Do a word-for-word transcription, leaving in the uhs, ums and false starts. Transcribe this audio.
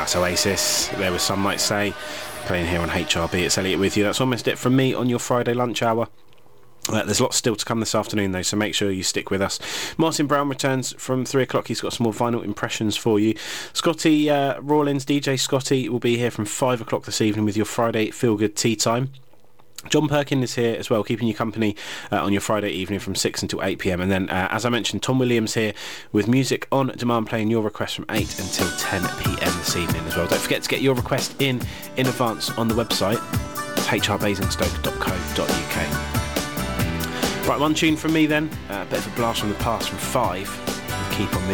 That's Oasis. There was Some Might Say, playing here on H R B. It's Elliot with you. That's almost it from me on your Friday lunch hour. Uh, there's lots still to come this afternoon though, so make sure you stick with us. Martin Brown returns from three o'clock. He's got some more vinyl impressions for you. Scotty uh, Rawlins, D J Scotty, will be here from five o'clock this evening with your Friday Feel Good Tea Time. John Perkin is here as well, keeping you company uh, on your Friday evening from six until eight p m. And then, uh, as I mentioned, Tom Williams here with music on demand, playing your request from eight until ten p m this evening as well. Don't forget to get your request in in advance on the website. It's h r basingstoke dot co dot u k. Right, one tune from me then. Uh, a bit of a blast from the past from Five. Keep on